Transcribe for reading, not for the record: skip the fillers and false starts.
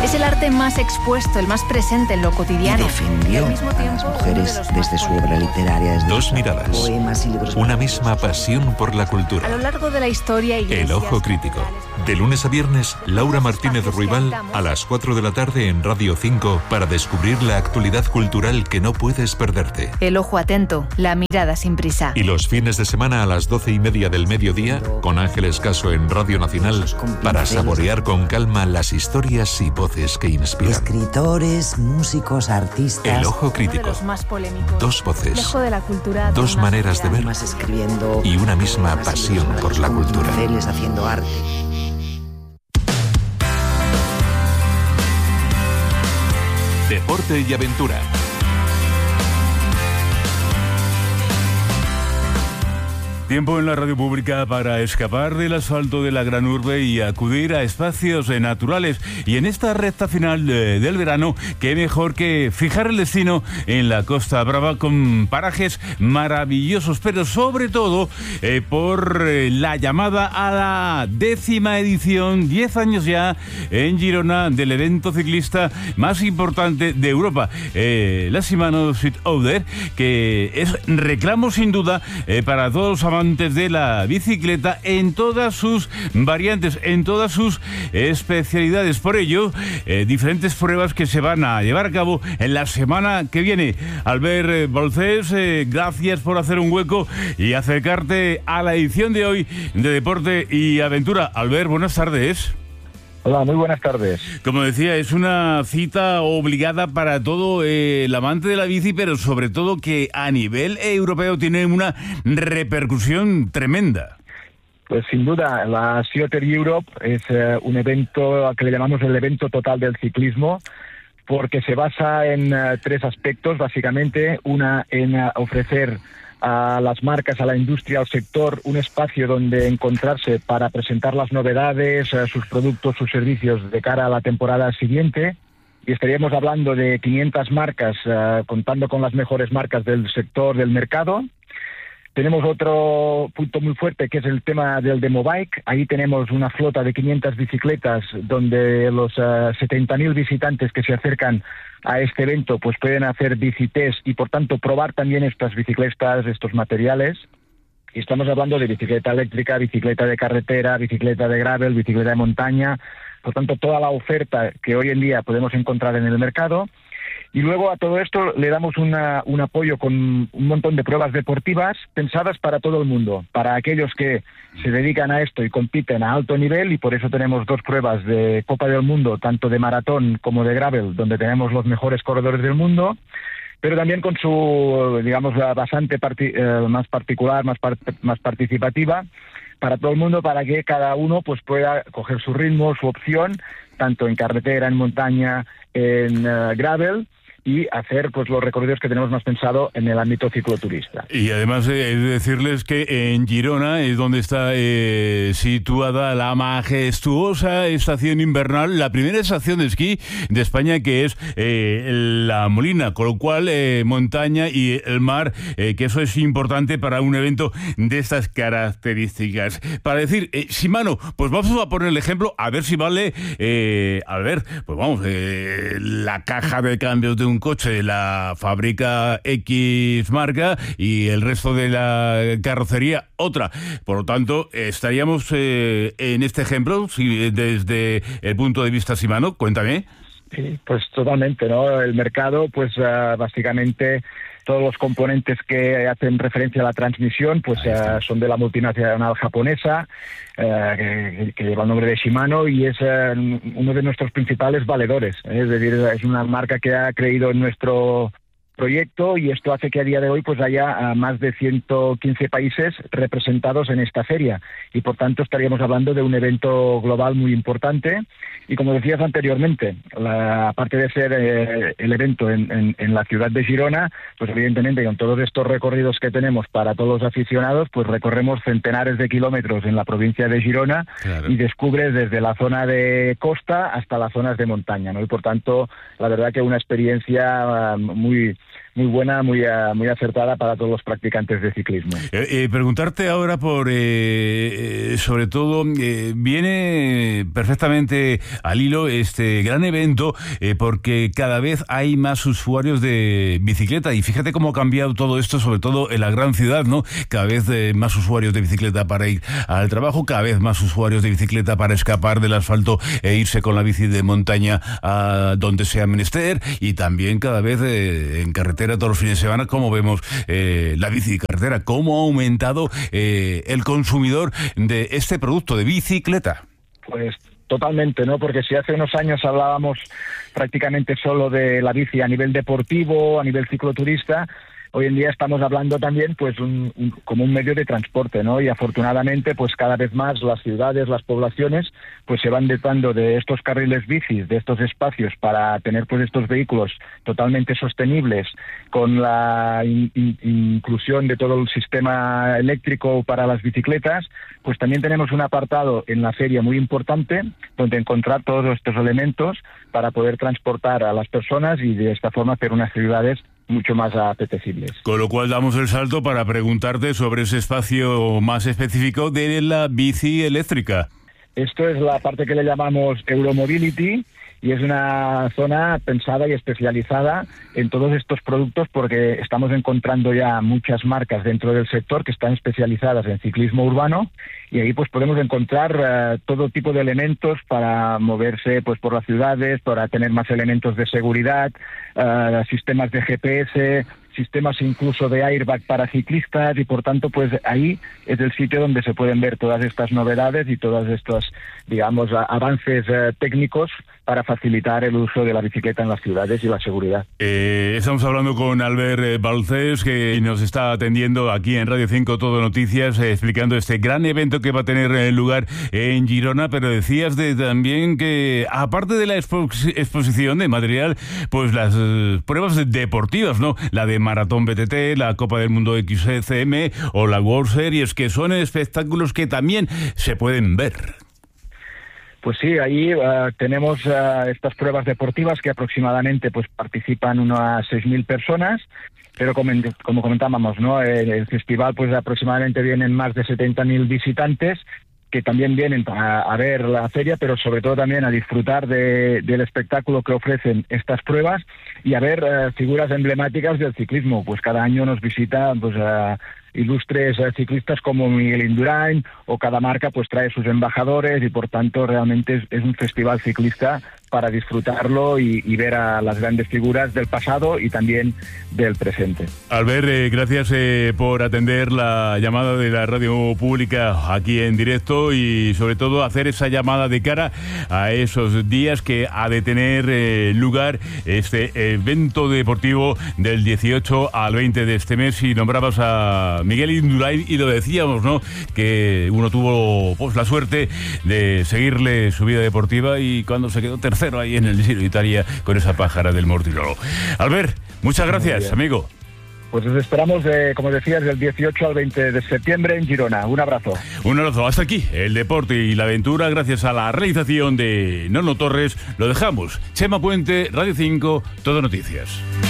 Es el arte más expuesto, el más presente en lo cotidiano. Y defendió al mismo a tiempo, las mujeres desde su obra literaria. Desde Dos miradas, poemas y libros una misma pasión por la A lo cultura. largo de la historia... El Ojo Crítico. De lunes a viernes, Laura Martínez Ruibal a las 4 de la tarde en Radio 5 para descubrir la actualidad cultural que no puedes perderte. El ojo atento, la mirada sin prisa. Y los fines de semana a las 12:30 del mediodía, con Ángeles Caso en Radio Nacional, para saborear con calma las historias y voces que inspiran. escritores, músicos, artistas. El Ojo Uno de Crítico. los más polémicos. Dos voces, Reflejo de la cultura, dos una maneras de ver Más escribiendo y una misma poemas y pasión libros por la con cultura. pinceles, haciendo arte. Deporte y aventura. Tiempo en la radio pública para escapar del asfalto de la gran urbe y acudir a espacios naturales. Y en esta recta final del verano, qué mejor que fijar el destino en la Costa Brava con parajes maravillosos, pero sobre todo por la llamada a la 10ª edición, 10 años ya, en Girona, del evento ciclista más importante de Europa, la Shimano Swift Outer, que es reclamo sin duda para todos los amantes de la bicicleta en todas sus variantes, en todas sus especialidades. Por ello, diferentes pruebas que se van a llevar a cabo en la semana que viene. Albert Bolcés, gracias por hacer un hueco y acercarte a la edición de hoy de Deporte y Aventura. Albert, buenas tardes. Hola, muy buenas tardes. Como decía, es una cita obligada para todo el amante de la bici, pero sobre todo que a nivel europeo tiene una repercusión tremenda. Pues sin duda, la Cioter Europe es un evento que le llamamos el evento total del ciclismo, porque se basa en tres aspectos, básicamente. Una, en ofrecer a las marcas, a la industria, al sector, un espacio donde encontrarse para presentar las novedades, sus productos, sus servicios de cara a la temporada siguiente. Y estaríamos hablando de 500 marcas, contando con las mejores marcas del sector, del mercado. Tenemos otro punto muy fuerte, que es el tema del Demobike. Ahí tenemos una flota de 500 bicicletas, donde los 70.000 visitantes que se acercan a este evento pues pueden hacer bicitest y por tanto probar también estas bicicletas, estos materiales. Y estamos hablando de bicicleta eléctrica, bicicleta de carretera, bicicleta de gravel, bicicleta de montaña, por tanto toda la oferta que hoy en día podemos encontrar en el mercado. Y luego a todo esto le damos un apoyo con un montón de pruebas deportivas pensadas para todo el mundo, para aquellos que se dedican a esto y compiten a alto nivel, y por eso tenemos dos pruebas de Copa del Mundo, tanto de maratón como de gravel, donde tenemos los mejores corredores del mundo, pero también con su, digamos, bastante más particular, más participativa, para todo el mundo, para que cada uno pues pueda coger su ritmo, su opción, tanto en carretera, en montaña, en gravel, y hacer pues los recorridos que tenemos más pensado en el ámbito cicloturista. Y además he de decirles que en Girona es donde está situada la majestuosa estación invernal, la primera estación de esquí de España, que es La Molina, con lo cual montaña y el mar, que eso es importante para un evento de estas características. Para decir, Shimano, pues vamos a poner el ejemplo, a ver si vale, a ver, pues vamos, la caja de cambios de un coche la fábrica X marca y el resto de la carrocería otra. Por lo tanto, estaríamos en este ejemplo, si desde el punto de vista Shimano, cuéntame. Sí, pues totalmente, ¿no? El mercado, pues básicamente todos los componentes que hacen referencia a la transmisión, pues son de la multinacional japonesa, que lleva el nombre de Shimano, y es uno de nuestros principales valedores. Es decir, es una marca que ha creído en nuestro proyecto, y esto hace que a día de hoy pues haya más de 115 países representados en esta feria, y por tanto estaríamos hablando de un evento global muy importante. Y como decías anteriormente, aparte de ser el evento en la ciudad de Girona, pues evidentemente con todos estos recorridos que tenemos para todos los aficionados, pues recorremos centenares de kilómetros en la provincia de Girona. Claro. Y descubres desde la zona de costa hasta las zonas de montaña, ¿no? Y por tanto, la verdad que una experiencia muy muy buena, muy acertada para todos los practicantes de ciclismo. Preguntarte ahora por, sobre todo, viene perfectamente al hilo este gran evento, porque cada vez hay más usuarios de bicicleta, y fíjate cómo ha cambiado todo esto, sobre todo en la gran ciudad, ¿no? Cada vez más usuarios de bicicleta para ir al trabajo, cada vez más usuarios de bicicleta para escapar del asfalto e irse con la bici de montaña a donde sea menester, y también cada vez en carretera todos los fines de semana, como vemos la bici de carretera, cómo ha aumentado el consumidor de este producto de bicicleta. Pues totalmente, ¿no? Porque si hace unos años hablábamos prácticamente solo de la bici a nivel deportivo, a nivel cicloturista, hoy en día estamos hablando también pues como un medio de transporte, ¿no? Y afortunadamente pues cada vez más las ciudades, las poblaciones pues se van dotando de estos carriles bicis, de estos espacios para tener pues estos vehículos totalmente sostenibles, con la inclusión de todo el sistema eléctrico para las bicicletas. Pues también tenemos un apartado en la feria muy importante donde encontrar todos estos elementos para poder transportar a las personas y de esta forma hacer unas ciudades mucho más apetecibles. Con lo cual damos el salto para preguntarte sobre ese espacio más específico de la bici eléctrica. Esto es la parte que le llamamos Euromobility, y es una zona pensada y especializada en todos estos productos, porque estamos encontrando ya muchas marcas dentro del sector que están especializadas en ciclismo urbano, y ahí pues podemos encontrar todo tipo de elementos para moverse pues por las ciudades, para tener más elementos de seguridad, sistemas de GPS, sistemas incluso de airbag para ciclistas, y por tanto pues ahí es el sitio donde se pueden ver todas estas novedades y todos estos, digamos, avances técnicos para facilitar el uso de la bicicleta en las ciudades y la seguridad. Estamos hablando con Albert Balcells, que nos está atendiendo aquí en Radio 5 Todo Noticias, explicando este gran evento que va a tener lugar en Girona. Pero decías también que aparte de la exposición de material, pues las pruebas deportivas, ¿no? La de Maratón BTT, la Copa del Mundo XCM o la World Series, que son espectáculos que también se pueden ver. Pues sí, ahí tenemos estas pruebas deportivas que aproximadamente pues participan unas 6.000 personas, pero como comentábamos, ¿no? El festival pues aproximadamente vienen más de 70.000 visitantes que también vienen a ver la feria, pero sobre todo también a disfrutar del espectáculo que ofrecen estas pruebas y a ver figuras emblemáticas del ciclismo. Pues cada año nos visitan pues ilustres ciclistas como Miguel Indurain, o cada marca pues trae sus embajadores, y por tanto realmente es un festival ciclista para disfrutarlo y ver a las grandes figuras del pasado y también del presente. Albert, gracias por atender la llamada de la radio pública aquí en directo, y sobre todo hacer esa llamada de cara a esos días que ha de tener lugar este evento deportivo del 18 al 20 de este mes. Y nombrabas a Miguel Indurain y lo decíamos, ¿no? Que uno tuvo pues la suerte de seguirle su vida deportiva, y cuando se quedó tercero ahí en el Giro de Italia con esa pájara del Mortirolo. Albert, muchas gracias, amigo. Pues os esperamos, como decías, del 18 al 20 de septiembre en Girona. Un abrazo. Un abrazo. Hasta aquí el deporte y la aventura, gracias a la realización de Nono Torres. Lo dejamos. Chema Puente, Radio 5, Todo Noticias.